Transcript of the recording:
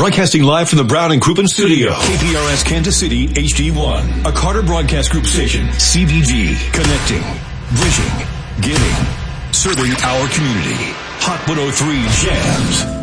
Broadcasting live from the Brown and Crouppen studio. KPRS Kansas City HD1. A Carter Broadcast Group station. CBG. Connecting. Bridging. Giving. Serving our community. Hot 103 Jams.